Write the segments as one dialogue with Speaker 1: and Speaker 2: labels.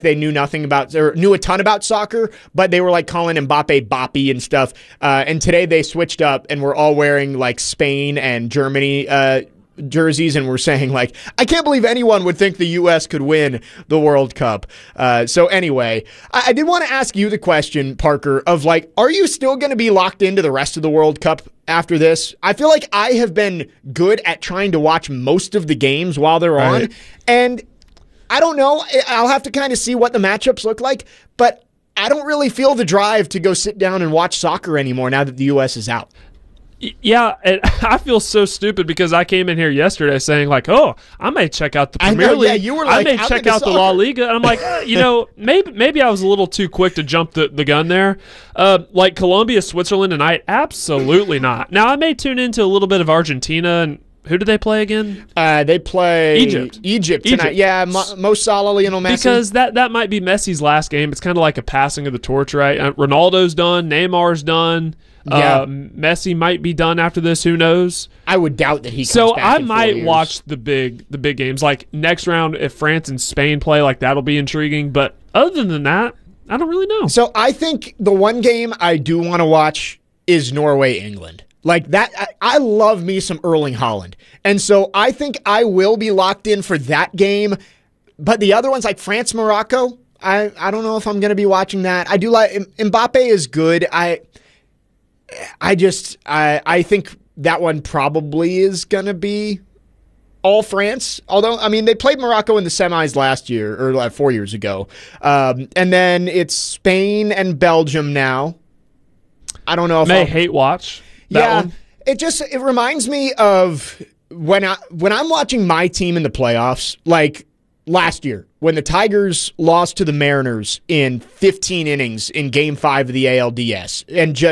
Speaker 1: they knew nothing about, or knew a ton about soccer, but they were like calling Mbappe Boppy and stuff. And today they switched up and we're all wearing like Spain and Germany jerseys, and we're saying like, I can't believe anyone would think the U.S. could win the World Cup. So anyway, I did want to ask you the question, Parker, of like, are you still going to be locked into the rest of the World Cup after this? I feel like I have been good at trying to watch most of the games while they're on, and I don't know. I'll have to kind of see what the matchups look like, but I don't really feel the drive to go sit down and watch soccer anymore now that the U.S. is out.
Speaker 2: Yeah, and I feel so stupid because I came in here yesterday saying like, "Oh, I may check out the Premier League.
Speaker 1: Yeah, you were like,
Speaker 2: I may check out the La Liga." And I'm like, maybe I was a little too quick to jump the gun there. Like Colombia, Switzerland tonight, absolutely not. Now I may tune into a little bit of Argentina and. Who do they play again?
Speaker 1: They play Egypt tonight. Yeah, Mo Salah, Lionel Messi.
Speaker 2: Because that might be Messi's last game. It's kind of like a passing of the torch, right? Ronaldo's done. Neymar's done.
Speaker 1: Yeah.
Speaker 2: Messi might be done after this. Who knows?
Speaker 1: I would doubt that he comes
Speaker 2: so
Speaker 1: back
Speaker 2: I
Speaker 1: in 4
Speaker 2: might
Speaker 1: years.
Speaker 2: watch the big games. Like next round, if France and Spain play, like that'll be intriguing. But other than that, I don't really know.
Speaker 1: So I think the one game I do want to watch is Norway-England. Like that, I love me some Erling Haaland. And so I think I will be locked in for that game. But the other ones, like France-Morocco, I don't know if I'm going to be watching that. I do like Mbappe is good. I think that one probably is going to be all France. Although, I mean, they played Morocco in the semis last year, or like 4 years ago. And then it's Spain and Belgium now. I don't know if
Speaker 2: I'll hate watch.
Speaker 1: Yeah, it reminds me of when I'm watching my team in the playoffs, like last year when the Tigers lost to the Mariners in 15 innings in Game 5 of the ALDS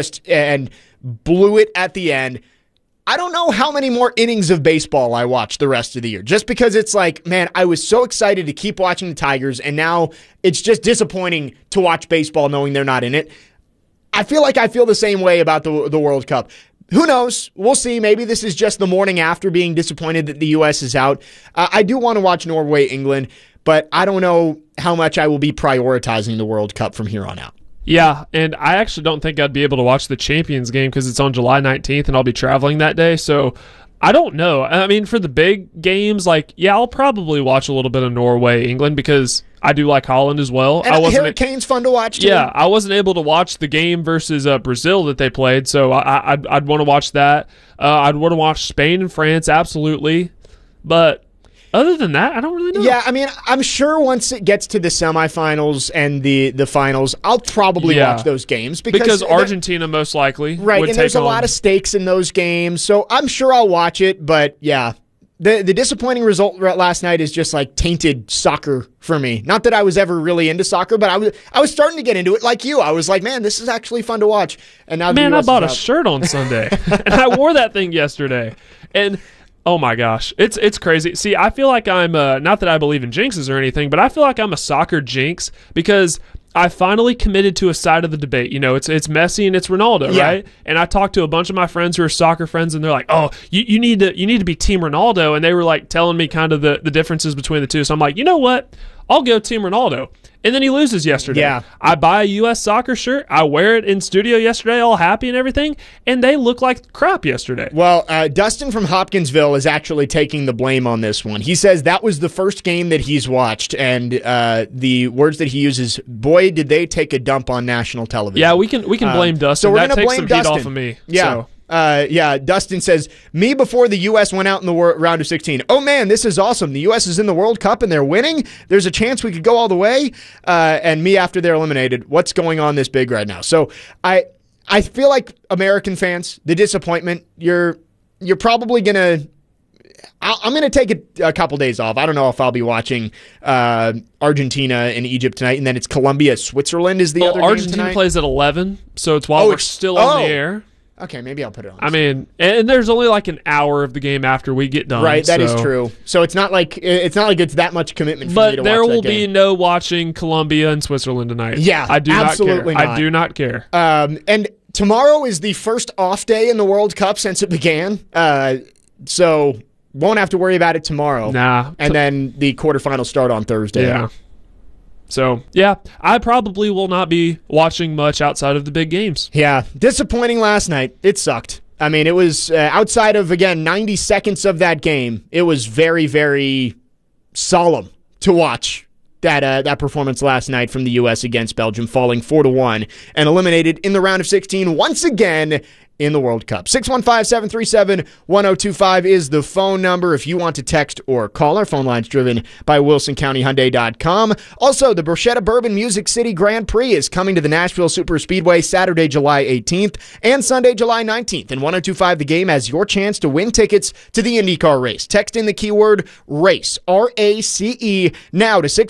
Speaker 1: and blew it at the end. I don't know how many more innings of baseball I watched the rest of the year, just because it's like, man, I was so excited to keep watching the Tigers, and now it's just disappointing to watch baseball knowing they're not in it. I feel like I feel the same way about the World Cup. Who knows? We'll see. Maybe this is just the morning after being disappointed that the U.S. is out. I do want to watch Norway, England, but I don't know how much I will be prioritizing the World Cup from here on out.
Speaker 2: Yeah, and I actually don't think I'd be able to watch the Champions game because it's on July 19th and I'll be traveling that day. So I don't know. I mean, for the big games, like, yeah, I'll probably watch a little bit of Norway, England, because I do like Haaland as well.
Speaker 1: And Harry Kane's fun to watch, too.
Speaker 2: Yeah, I wasn't able to watch the game versus Brazil that they played, so I'd want to watch that. I'd want to watch Spain and France, absolutely. But other than that, I don't really know.
Speaker 1: Yeah, I mean, I'm sure once it gets to the semifinals and the finals, I'll probably watch those games.
Speaker 2: Because Argentina most likely
Speaker 1: right,
Speaker 2: would
Speaker 1: and there's a lot of stakes in those games, so I'm sure I'll watch it, but yeah. The disappointing result last night is just like tainted soccer for me. Not that I was ever really into soccer, but I was starting to get into it like you. I was like, man, this is actually fun to watch. And now
Speaker 2: I bought a shirt on Sunday, and I wore that thing yesterday. And oh my gosh, it's crazy. See, I feel like I'm not that I believe in jinxes or anything, but I feel like I'm a soccer jinx because I finally committed to a side of the debate. You know, it's Messi and it's Ronaldo, right? And I talked to a bunch of my friends who are soccer friends, and they're like, "Oh, you need to be Team Ronaldo," and they were like telling me kind of the differences between the two. So I'm like, you know what? I'll go Team Ronaldo. And then he loses yesterday.
Speaker 1: Yeah.
Speaker 2: I buy a U.S. soccer shirt. I wear it in studio yesterday, all happy and everything, and they look like crap yesterday.
Speaker 1: Well, Dustin from Hopkinsville is actually taking the blame on this one. He says that was the first game that he's watched, and the words that he uses, boy, did they take a dump on national television.
Speaker 2: Yeah, we can blame Dustin.
Speaker 1: So we're
Speaker 2: that
Speaker 1: going to
Speaker 2: takes
Speaker 1: blame
Speaker 2: some
Speaker 1: Dustin.
Speaker 2: heat off of me.
Speaker 1: Yeah.
Speaker 2: So.
Speaker 1: Dustin says, me before the U.S. went out in the round of 16. Oh, man, this is awesome. The U.S. is in the World Cup and they're winning. There's a chance we could go all the way. And me after they're eliminated. What's going on this big right now? So I feel like American fans, the disappointment, you're probably going to... I'm going to take a couple days off. I don't know if I'll be watching Argentina and Egypt tonight, and then it's Colombia, Switzerland is the other game
Speaker 2: Argentina
Speaker 1: tonight.
Speaker 2: plays at 11, so it's while we're still on the air.
Speaker 1: Okay, maybe I'll put it on.
Speaker 2: I mean, and there's only like an hour of the game after we get done.
Speaker 1: Right, that is true. So it's not like it's that much commitment for me to watch that game. But
Speaker 2: there will be no watching Colombia and Switzerland tonight.
Speaker 1: Yeah,
Speaker 2: I do
Speaker 1: absolutely
Speaker 2: not care.
Speaker 1: not.
Speaker 2: I do not care.
Speaker 1: And tomorrow is the first off day in the World Cup since it began. So won't have to worry about it tomorrow.
Speaker 2: Nah.
Speaker 1: And then the quarterfinals start on Thursday.
Speaker 2: Yeah. So, yeah, I probably will not be watching much outside of the big games.
Speaker 1: Yeah, disappointing last night. It sucked. I mean, it was outside of, again, 90 seconds of that game, it was very, very solemn to watch that performance last night from the U.S. against Belgium, falling 4-1 and eliminated in the round of 16 once again in the World Cup. 615-737-1025 is the phone number if you want to text or call. Our phone line's driven by WilsonCountyHyundai.com. Also, the Bruschetta Bourbon Music City Grand Prix is coming to the Nashville Superspeedway Saturday, July 18th and Sunday, July 19th. And 1025 The Game has your chance to win tickets to the IndyCar race. Text in the keyword RACE, R-A-C-E, now to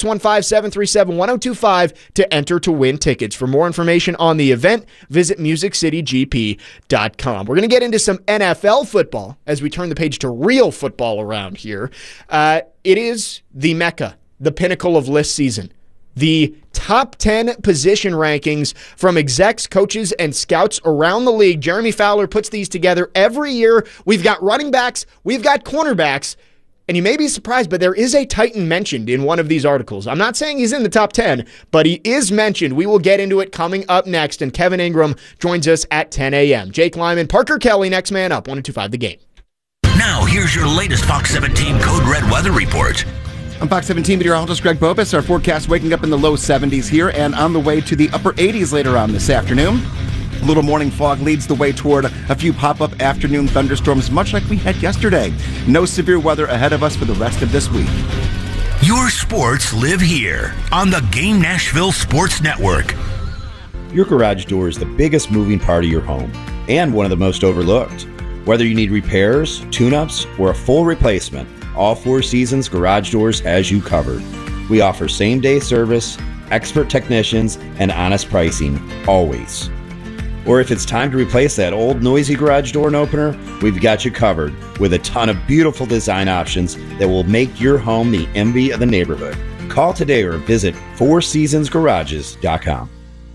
Speaker 1: 615-737-1025 to enter to win tickets. For more information on the event, visit MusicCityGP.com. We're going to get into some NFL football as we turn the page to real football around here. It is the Mecca, the pinnacle of list season. The top 10 position rankings from execs, coaches, and scouts around the league. Jeremy Fowler puts these together every year. We've got running backs, we've got cornerbacks, and you may be surprised, but there is a Titan mentioned in one of these articles. I'm not saying he's in the top 10, but he is mentioned. We will get into it coming up next, and Kevin Ingram joins us at 10 a.m. Jake Lyman, Parker Kelly, next man up, 1025 The Game.
Speaker 3: Now, here's your latest Fox 17 Code Red weather report.
Speaker 4: I'm Fox 17 meteorologist Greg Bobus. Our forecast waking up in the low 70s here and on the way to the upper 80s later on this afternoon. A little morning fog leads the way toward a few pop-up afternoon thunderstorms, much like we had yesterday. No severe weather ahead of us for the rest of this week.
Speaker 3: Your sports live here on the Game Nashville Sports Network.
Speaker 5: Your garage door is the biggest moving part of your home and one of the most overlooked. Whether you need repairs, tune-ups, or a full replacement, all Four Seasons Garage Doors has you covered. We offer same-day service, expert technicians, and honest pricing, always. Or if it's time to replace that old noisy garage door and opener, we've got you covered with a ton of beautiful design options that will make your home the envy of the neighborhood. Call today or visit FourSeasonsGarages.com.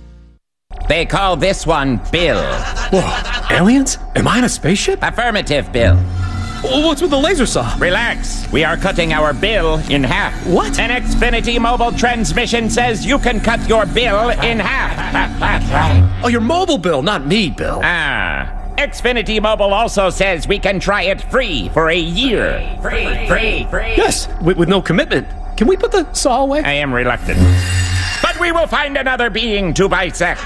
Speaker 6: They call this one Bill.
Speaker 7: Whoa, aliens? Am I in a spaceship?
Speaker 6: Affirmative, Bill.
Speaker 7: What's with the laser saw?
Speaker 6: Relax. We are cutting our bill in half.
Speaker 7: What?
Speaker 6: An Xfinity mobile transmission says you can cut your bill in half.
Speaker 7: Oh, your mobile bill, not me, Bill.
Speaker 6: Xfinity Mobile also says we can try it free for a year. Free.
Speaker 7: Yes, with no commitment. Can we put the saw away?
Speaker 6: I am reluctant. But we will find another being to bisect.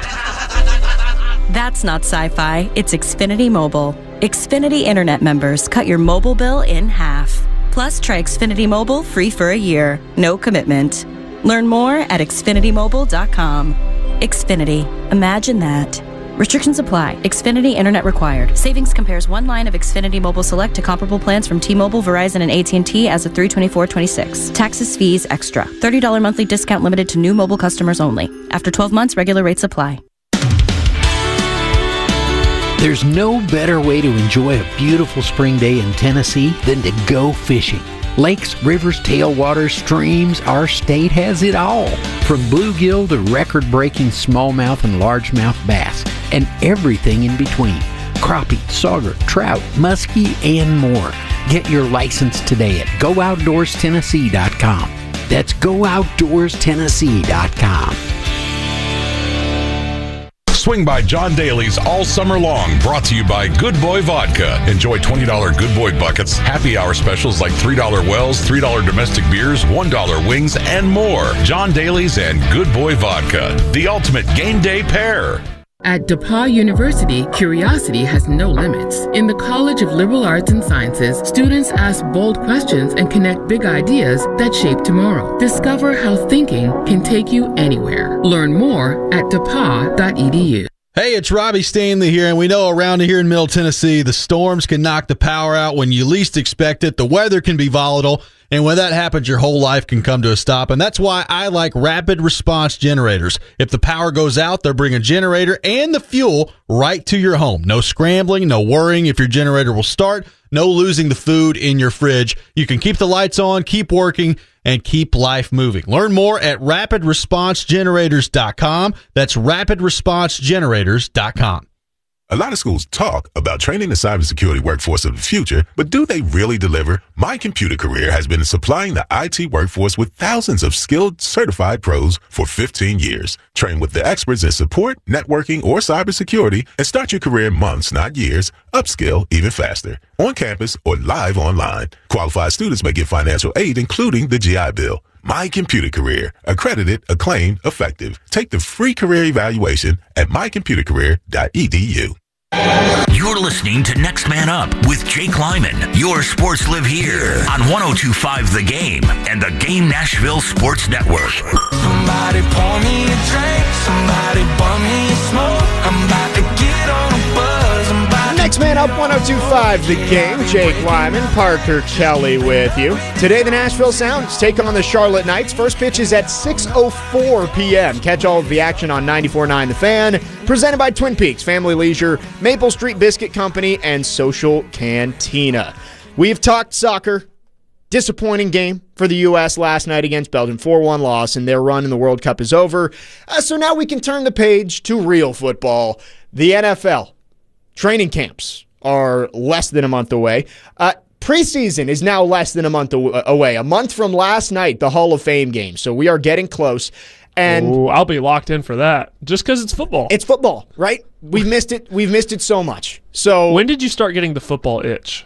Speaker 8: That's not sci-fi. It's Xfinity Mobile. Xfinity Internet members cut your mobile bill in half. Plus, try Xfinity Mobile free for a year. No commitment. Learn more at XfinityMobile.com. Xfinity. Imagine that. Restrictions apply. Xfinity Internet required. Savings compares one line of Xfinity Mobile Select to comparable plans from T-Mobile, Verizon, and AT&T as of 3/24/26. Taxes, fees, extra. $30 monthly discount limited to new mobile customers only. After 12 months, regular rates apply.
Speaker 9: There's no better way to enjoy a beautiful spring day in Tennessee than to go fishing. Lakes, rivers, tailwaters, streams, our state has it all. From bluegill to record-breaking smallmouth and largemouth bass, and everything in between. Crappie, sauger, trout, muskie, and more. Get your license today at GoOutdoorsTennessee.com. That's GoOutdoorsTennessee.com.
Speaker 10: Swing by John Daly's all summer long, brought to you by Good Boy Vodka. Enjoy $20 Good Boy buckets, happy hour specials like $3 Wells, $3 domestic beers, $1 wings, and more. John Daly's and Good Boy Vodka, the ultimate game day pair.
Speaker 11: At DePauw University, curiosity has no limits. In the College of Liberal Arts and Sciences, students ask bold questions and connect big ideas that shape tomorrow. Discover how thinking can take you anywhere. Learn more at depaw.edu.
Speaker 12: Hey, it's Robbie Stanley here, and we know around here in Middle Tennessee, the storms can knock the power out when you least expect it. The weather can be volatile, and when that happens, your whole life can come to a stop, and that's why I like rapid response generators. If the power goes out, they'll bring a generator and the fuel right to your home. No scrambling, no worrying if your generator will start, no losing the food in your fridge. You can keep the lights on, keep working, and keep life moving. Learn more at rapidresponsegenerators.com. That's rapidresponsegenerators.com.
Speaker 13: A lot of schools talk about training the cybersecurity workforce of the future, but do they really deliver? My Computer Career has been supplying the IT workforce with thousands of skilled, certified pros for 15 years. Train with the experts in support, networking, or cybersecurity, and start your career in months, not years. Upskill even faster. On campus or live online. Qualified students may get financial aid, including the GI Bill. My Computer Career. Accredited, acclaimed, effective. Take the free career evaluation at mycomputercareer.edu.
Speaker 3: You're listening to Next Man Up with Jake Lyman. Your sports live here on 102.5 The Game and the Game Nashville Sports Network.
Speaker 14: Somebody pour me a drink, somebody pour me a smoke. I'm about to get on a buzz.
Speaker 1: Next Man Up, 102.5 The Game. Jake Lyman, Parker Kelly with you. Today, the Nashville Sounds take on the Charlotte Knights. First pitch is at 6:04 p.m. Catch all of the action on 94.9 The Fan. Presented by Twin Peaks Family Leisure, Maple Street Biscuit Company, and Social Cantina. We've talked soccer. Disappointing game for the U.S. last night against Belgium. 4-1 loss, and their run in the World Cup is over. So now we can turn the page to real football. The NFL. Training camps are less than a month away. Preseason is now less than a month away. A month from last night, the Hall of Fame game. So we are getting close. And
Speaker 2: I'll be locked in for that just because it's football.
Speaker 1: It's football, right? We've missed it. We've missed it so much. So
Speaker 2: when did you start getting the football itch?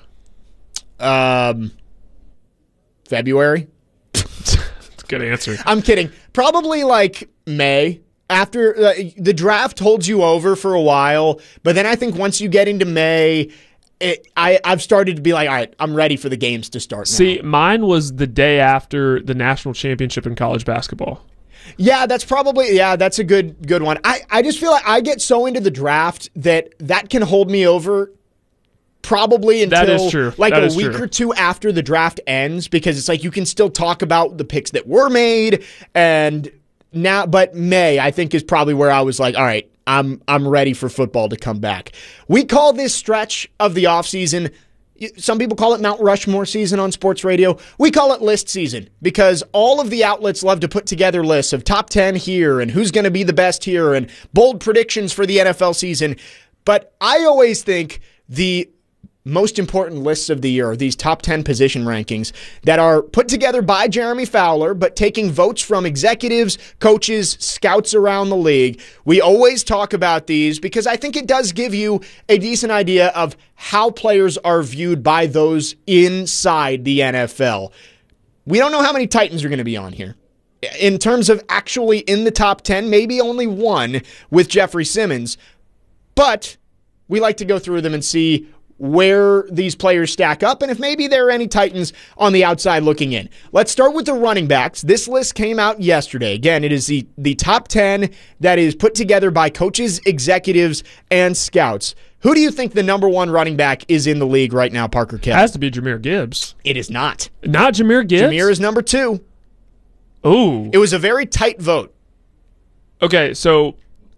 Speaker 1: February.
Speaker 2: That's a good answer.
Speaker 1: I'm kidding. Probably like May. After the draft holds you over for a while, but then I think once you get into May, I've started to be like, all right, I'm ready for the games to start now.
Speaker 2: See, mine was the day after the national championship in college basketball.
Speaker 1: Yeah, that's a good one. I just feel like I get so into the draft that can hold me over probably until
Speaker 2: that is true.
Speaker 1: Like
Speaker 2: that
Speaker 1: a week or two after the draft ends, because it's like you can still talk about the picks that were made and now, but May, I think, is probably where I was like, all right, I'm ready for football to come back. We call this stretch of the offseason, some people call it Mount Rushmore season on sports radio. We call it list season because all of the outlets love to put together lists of top 10 here and who's going to be the best here and bold predictions for the NFL season. But I always think the most important lists of the year are these top 10 position rankings that are put together by Jeremy Fowler, but taking votes from executives, coaches, scouts around the league. We always talk about these because I think it does give you a decent idea of how players are viewed by those inside the NFL. We don't know how many Titans are going to be on here. In terms of actually in the top 10, maybe only one with Jeffrey Simmons. But we like to go through them and see where these players stack up and if maybe there are any Titans on the outside looking in. Let's start with the running backs. This list came out yesterday. Again, it is the top 10 that is put together by coaches, executives, and scouts. Who do you think the number one running back is in the league right now, Parker Kelly?
Speaker 2: It has to be Jahmyr Gibbs.
Speaker 1: It is not.
Speaker 2: Not Jahmyr Gibbs?
Speaker 1: Jahmyr is number 2.
Speaker 2: Ooh.
Speaker 1: It was a very tight vote.
Speaker 2: Okay, so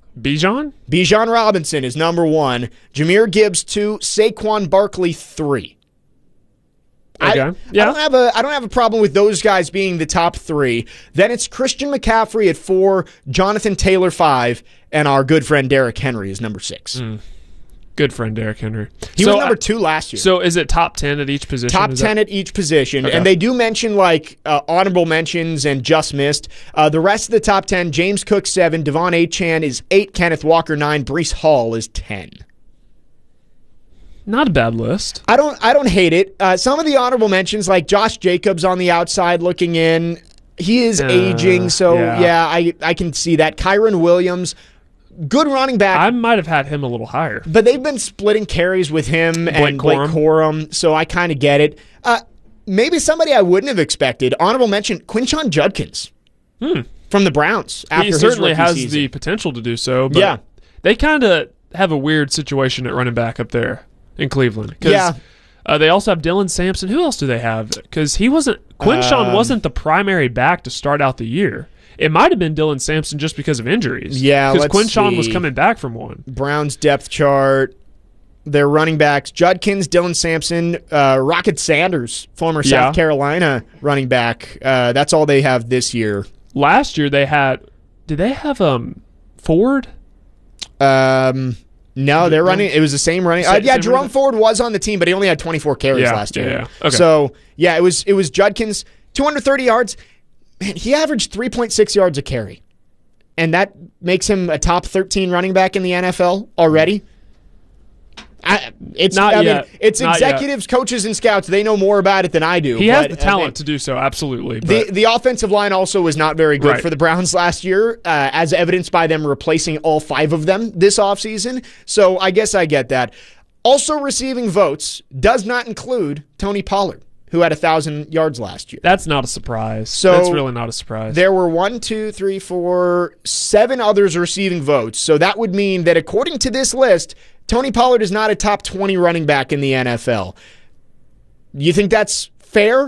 Speaker 2: Bijan
Speaker 1: Robinson is number 1. Jahmyr Gibbs 2. Saquon Barkley 3.
Speaker 2: Okay.
Speaker 1: I don't have a problem with those guys being the top 3. Then it's Christian McCaffrey at 4, Jonathan Taylor 5, and our good friend Derrick Henry is number 6.
Speaker 2: Good friend Derrick Henry.
Speaker 1: He was number 2 last year.
Speaker 2: So is it top 10 at each position?
Speaker 1: Top 10 at each position.
Speaker 2: Okay.
Speaker 1: And they do mention like honorable mentions and just missed. The rest of the top 10, James Cook 7, Devon Achane is 8, Kenneth Walker 9, Breece Hall is 10.
Speaker 2: Not a bad list.
Speaker 1: I don't hate it. Some of the honorable mentions, like Josh Jacobs on the outside looking in, he is aging, so I can see that. Kyron Williams, good running back.
Speaker 2: I might have had him a little higher.
Speaker 1: But they've been splitting carries with him and Blake Corum, so I kind of get it. Maybe somebody I wouldn't have expected. Honorable mention, Quinshon Judkins from the Browns. After
Speaker 2: he certainly has the potential to do so, but they kind of have a weird situation at running back up there in Cleveland. They also have Dylan Sampson. Who else do they have? Because Quinshon wasn't the primary back to start out the year. It might have been Dylan Sampson just because of injuries.
Speaker 1: Yeah,
Speaker 2: because Quinshon was coming back from one.
Speaker 1: Browns depth chart. Their running backs: Judkins, Dylan Sampson, Rocket Sanders, former South Carolina running back. That's all they have this year.
Speaker 2: Last year they had. Did they have Ford?
Speaker 1: No, they're running. It was the same running. Yeah, Jerome Ford was on the team, but he only had 24 carries last year.
Speaker 2: Yeah. Okay.
Speaker 1: So, yeah, it was Judkins, 230 yards. Man, he averaged 3.6 yards a carry. And that makes him a top 13 running back in the NFL already. It's executives, coaches, and scouts. They know more about it than I do.
Speaker 2: He has the talent to do so, absolutely.
Speaker 1: The offensive line also was not very good for the Browns last year, as evidenced by them replacing all 5 of them this offseason. So I guess I get that. Also receiving votes does not include Tony Pollard, who had 1,000 yards last year.
Speaker 2: That's not a surprise. That's really not a surprise.
Speaker 1: There were 7 others receiving votes. So that would mean that according to this list, Tony Pollard is not a top 20 running back in the NFL. You think that's fair?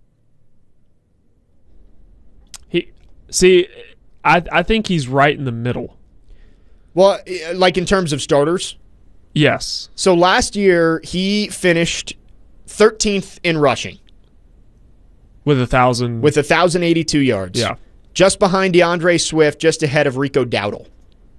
Speaker 2: I think he's right in the middle.
Speaker 1: Well, like in terms of starters?
Speaker 2: Yes.
Speaker 1: So last year, he finished 13th in rushing.
Speaker 2: With
Speaker 1: 1,082 yards.
Speaker 2: Yeah.
Speaker 1: Just behind DeAndre Swift, just ahead of Rico Dowdle.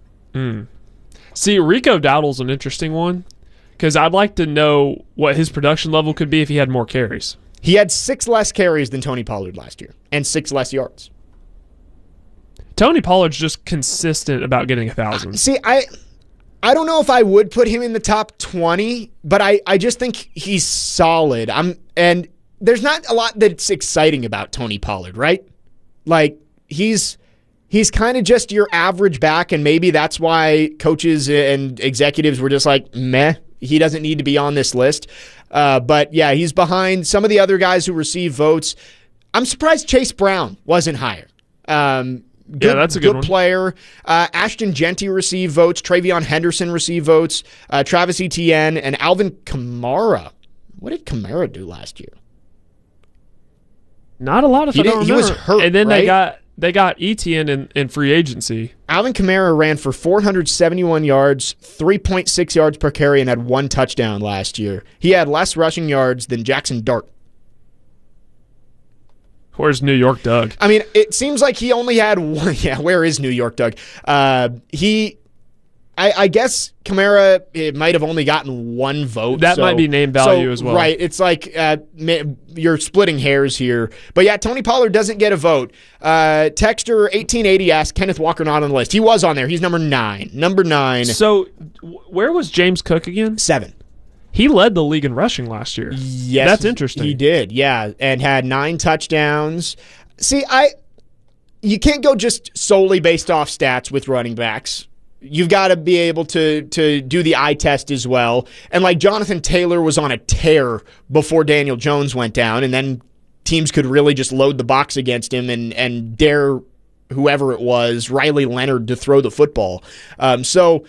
Speaker 2: See, Rico Dowdle's an interesting one because I'd like to know what his production level could be if he had more carries.
Speaker 1: He had 6 less carries than Tony Pollard last year and 6 less yards.
Speaker 2: Tony Pollard's just consistent about getting 1,000.
Speaker 1: See, I don't know if I would put him in the top 20, but I just think he's solid. And there's not a lot that's exciting about Tony Pollard, right? Like, he's kind of just your average back, and maybe that's why coaches and executives were just like, meh, he doesn't need to be on this list. But, yeah, he's behind some of the other guys who receive votes. I'm surprised Chase Brown wasn't higher.
Speaker 2: That's a good
Speaker 1: player. Ashton Genty received votes. Travion Henderson received votes. Travis Etienne and Alvin Kamara. What did Kamara do last year?
Speaker 2: Not a lot, if I don't remember.
Speaker 1: He was hurt,
Speaker 2: and then
Speaker 1: right?
Speaker 2: they got Etienne in free agency.
Speaker 1: Alvin Kamara ran for 471 yards, 3.6 yards per carry, and had 1 touchdown last year. He had less rushing yards than Jackson Dart.
Speaker 2: Where's New York Doug?
Speaker 1: I mean, it seems like he only had 1. Yeah, where is New York Doug? I guess Kamara might have only gotten 1 vote.
Speaker 2: That might be name value as well.
Speaker 1: Right. It's like you're splitting hairs here. But yeah, Tony Pollard doesn't get a vote. Texter 1880 asked, Kenneth Walker not on the list. He was on there. He's number 9. Number 9.
Speaker 2: So where was James Cook again?
Speaker 1: 7.
Speaker 2: He led the league in rushing last year.
Speaker 1: Yes.
Speaker 2: That's interesting.
Speaker 1: He did, yeah, and had 9 touchdowns. See, you can't go just solely based off stats with running backs. You've got to be able to do the eye test as well. And like Jonathan Taylor was on a tear before Daniel Jones went down, and then teams could really just load the box against him and dare whoever it was, Riley Leonard, to throw the football. So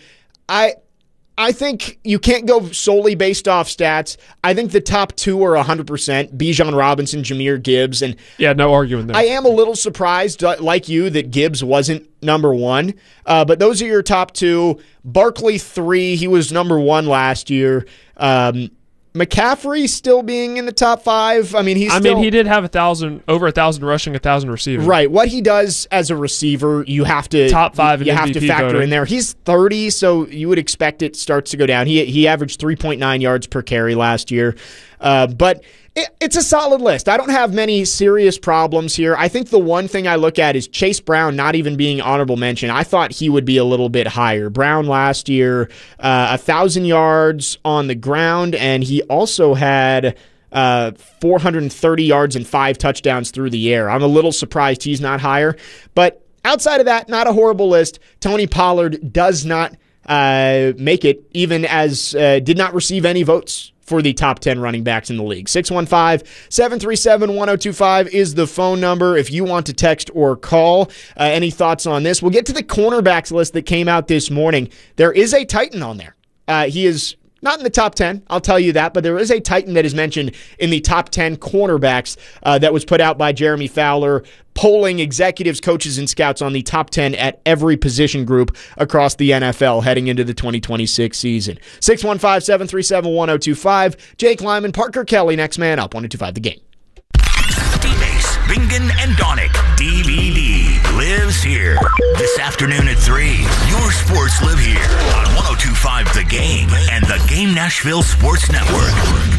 Speaker 1: I think you can't go solely based off stats. I think the top 2 are 100%, Bijan Robinson, Jahmyr Gibbs. And
Speaker 2: yeah, no arguing there.
Speaker 1: I am a little surprised, like you, that Gibbs wasn't number 1. But those are your top 2. Barkley, 3. He was number 1 last year. McCaffrey still being in the top 5. I mean, he
Speaker 2: did have over 1,000 rushing, 1,000 receiving.
Speaker 1: Right. What he does as a receiver, you have to
Speaker 2: top 5.
Speaker 1: You have
Speaker 2: MVP
Speaker 1: to factor
Speaker 2: voting
Speaker 1: in there. He's 30, so you would expect it starts to go down. He averaged 3.9 yards per carry last year, but it's a solid list. I don't have many serious problems here. I think the one thing I look at is Chase Brown not even being honorable mention. I thought he would be a little bit higher. Brown last year, 1,000 yards on the ground, and he also had 430 yards and 5 touchdowns through the air. I'm a little surprised he's not higher. But outside of that, not a horrible list. Tony Pollard does not make it, even as did not receive any votes for the top 10 running backs in the league. 615-737-1025 is the phone number if you want to text or call. Any thoughts on this? We'll get to the cornerbacks list that came out this morning. There is a Titan on there. He is not in the top 10, I'll tell you that, but there is a Titan that is mentioned in the top 10 cornerbacks that was put out by Jeremy Fowler, polling executives, coaches, and scouts on the top 10 at every position group across the NFL heading into the 2026 season. 615-737-1025. Jake Lyman, Parker Kelly, next man up, 102.5 The Game.
Speaker 3: D-Base, Bingen, and Donick, DVD, lives here. This afternoon at 3, your sports live here on 102.5 1025 The Game and the Game Nashville Sports Network.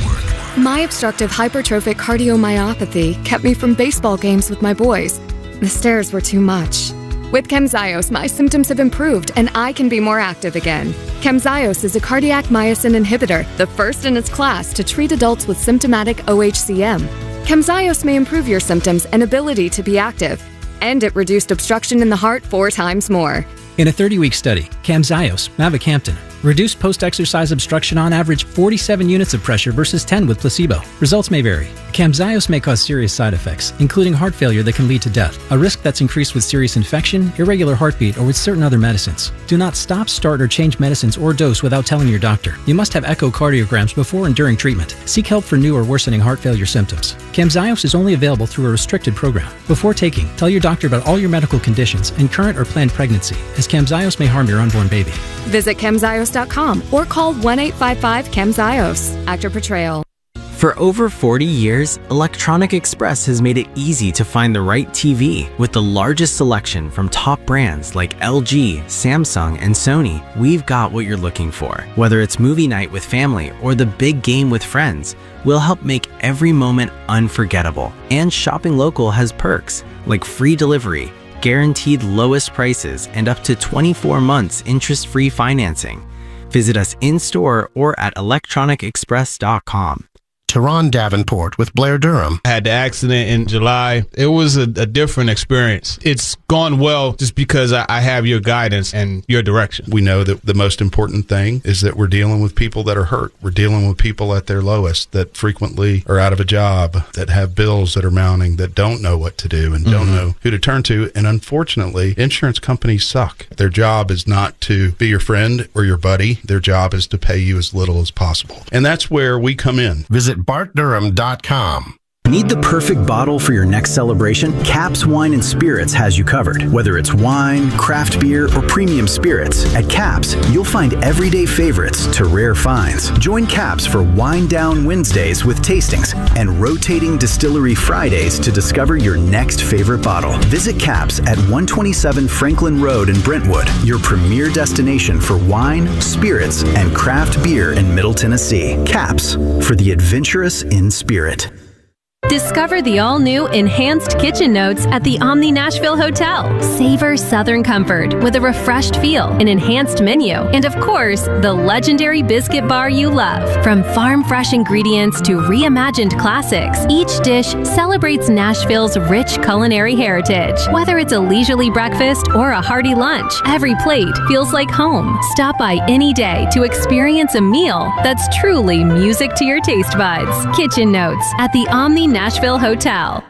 Speaker 15: My obstructive hypertrophic cardiomyopathy kept me from baseball games with my boys. The stairs were too much. With Camzyos, my symptoms have improved and I can be more active again. Camzyos is a cardiac myosin inhibitor, the first in its class to treat adults with symptomatic OHCM. Camzyos may improve your symptoms and ability to be active. And it reduced obstruction in the heart 4 times more.
Speaker 16: In a 30-week study, Camzyos, mavacamten, reduced post-exercise obstruction on average 47 units of pressure versus 10 with placebo. Results may vary. Camzyos may cause serious side effects, including heart failure that can lead to death, a risk that's increased with serious infection, irregular heartbeat, or with certain other medicines. Do not stop, start, or change medicines or dose without telling your doctor. You must have echocardiograms before and during treatment. Seek help for new or worsening heart failure symptoms. Camzyos is only available through a restricted program. Before taking, tell your doctor about all your medical conditions and current or planned pregnancy, as Camzyos may harm your unborn baby.
Speaker 15: Visit Camzyos.com or call 1-855-CAMZYOS. Actor Portrayal.
Speaker 17: For over 40 years, Electronic Express has made it easy to find the right TV. With the largest selection from top brands like LG, Samsung, and Sony, we've got what you're looking for. Whether it's movie night with family or the big game with friends, we'll help make every moment unforgettable. And shopping local has perks like free delivery, guaranteed lowest prices, and up to 24 months interest-free financing. Visit us in-store or at electronicexpress.com.
Speaker 18: Teron Davenport with Blair Durham.
Speaker 19: I had the accident in July. It was a different experience. It's gone well just because I have your guidance and your direction.
Speaker 20: We know that the most important thing is that we're dealing with people that are hurt. We're dealing with people at their lowest that frequently are out of a job, that have bills that are mounting, that don't know what to do and don't know who to turn to. And unfortunately, insurance companies suck. Their job is not to be your friend or your buddy. Their job is to pay you as little as possible. And that's where we come in.
Speaker 18: Visit BartDurham.com.
Speaker 21: Need the perfect bottle for your next celebration? Caps Wine and Spirits has you covered. Whether it's wine, craft beer, or premium spirits, at Caps, you'll find everyday favorites to rare finds. Join Caps for Wine Down Wednesdays with tastings and rotating Distillery Fridays to discover your next favorite bottle. Visit Caps at 127 Franklin Road in Brentwood, your premier destination for wine, spirits, and craft beer in Middle Tennessee. Caps, for the adventurous in spirit.
Speaker 22: Discover the all-new Enhanced Kitchen Notes at the Omni Nashville Hotel. Savor Southern comfort with a refreshed feel, an enhanced menu, and of course, the legendary biscuit bar you love. From farm-fresh ingredients to reimagined classics, each dish celebrates Nashville's rich culinary heritage. Whether it's a leisurely breakfast or a hearty lunch, every plate feels like home. Stop by any day to experience a meal that's truly music to your taste buds. Kitchen Notes at the Omni Nashville Hotel.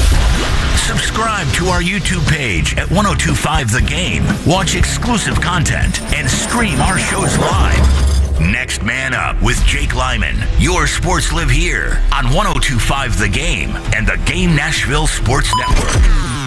Speaker 3: Subscribe to our YouTube page at 1025 The Game. Watch exclusive content and stream our shows live. Next Man Up with Jake Lyman. Your sports live here on 1025 The Game and the Game Nashville Sports Network.